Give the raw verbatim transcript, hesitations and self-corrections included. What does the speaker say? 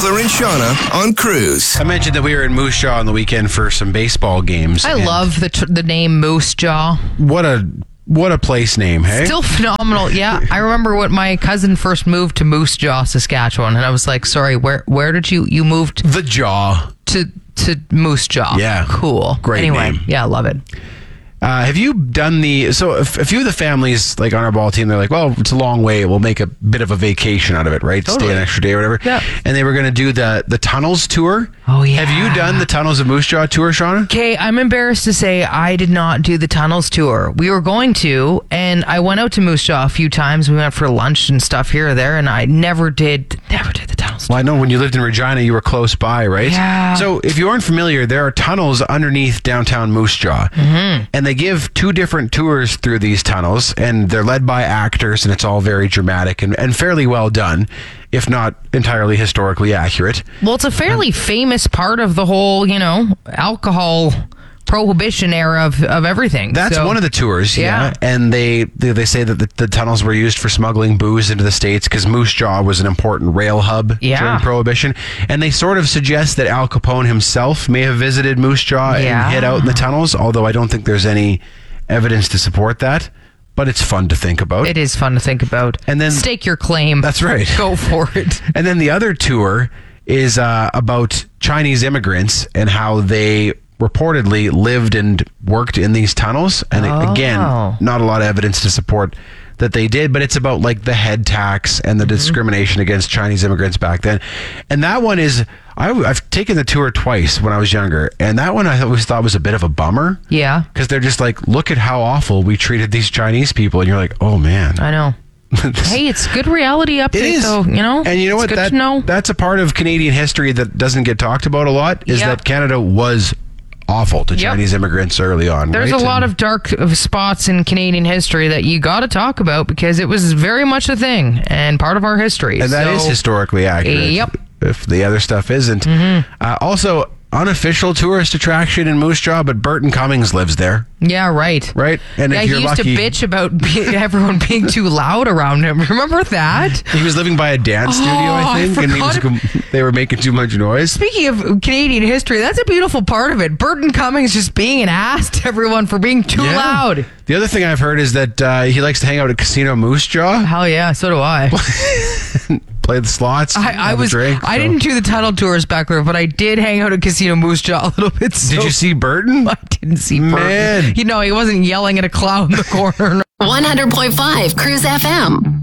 Winkler and Shauna on Cruise. I mentioned that we were in Moose Jaw on the weekend for some baseball games. I love the t- the name Moose Jaw. What a what a place name, hey? Still phenomenal. Yeah, I remember when my cousin first moved to Moose Jaw, Saskatchewan, and I was like, "Sorry, where where did you you moved The Jaw to to Moose Jaw?" Yeah, cool. great anyway, name. Yeah, I love it. Uh, have you done the, so a, f- a few of the families like on our ball team, they're like, well, it's a long way. We'll make a bit of a vacation out of it, right? Totally. Stay an extra day or whatever. Yeah. And they were going to do the, the tunnels tour. Oh, yeah. Have you done the tunnels of Moose Jaw tour, Shauna? Okay, I'm embarrassed to say I did not do the tunnels tour. We were going to, and I went out to Moose Jaw a few times. We went for lunch and stuff here or there, and I never did, never did the tunnels tour. Well, I know when you lived in Regina, you were close by, right? Yeah. So if you aren't familiar, there are tunnels underneath downtown Moose Jaw. Mm-hmm. And they give two different tours through these tunnels, and they're led by actors, and it's all very dramatic and, and fairly well done, if not entirely historically accurate. Well, it's a fairly famous part of the whole, you know, alcohol prohibition era of, of everything. That's So- one of the tours, yeah. Yeah. And they, they they say that the, the tunnels were used for smuggling booze into the States because Moose Jaw was an important rail hub Yeah. during Prohibition. And they sort of suggest that Al Capone himself may have visited Moose Jaw Yeah. and hid out in the tunnels, although I don't think there's any evidence to support that. But it's fun to think about. It is fun to think about. And then- stake your claim. That's right. Go for it. And then the other tour is uh, about Chinese immigrants and how they reportedly lived and worked in these tunnels. And Oh. again, not a lot of evidence to support that they did, but it's about like the head tax and the discrimination against Chinese immigrants back then. And that one is, I, I've taken the tour twice when I was younger, and that one I always thought was a bit of a bummer. Yeah, Because they're just like, look at how awful we treated these Chinese people. And you're like, oh man. I know. This- Hey, it's good reality update, It is, though. You know, and you know it's what? Good That, to know. That's a part of Canadian history that doesn't get talked about a lot. Is Yep. that Canada was awful to Yep. Chinese immigrants early on. There's right? a lot And- of dark uh, spots in Canadian history that you got to talk about because it was very much a thing and part of our history. and that So- is historically accurate. Yep. If the other stuff isn't. Mm-hmm. Uh, also, unofficial tourist attraction in Moose Jaw, but Burton Cummings lives there, Yeah, right. right? And Yeah, if he you're used lucky, to bitch about be- everyone being too loud around him. Remember that? he was living by a dance studio, Oh, I I think, and he was, forgot they were making too much noise. Speaking of Canadian history, that's a beautiful part of it. Burton Cummings just being an ass to everyone for being too Yeah. loud. The other thing I've heard is that uh, he likes to hang out at Casino Moose Jaw, Hell yeah, so do I. play the slots, I, I have a was drink, I so- didn't do the tunnel tours back there, but I did hang out at Casino Moose Jaw a little bit. So Did you see Burton? I didn't see Burton. Man. You know, he wasn't yelling at a clown in the corner. one hundred point five Cruise F M.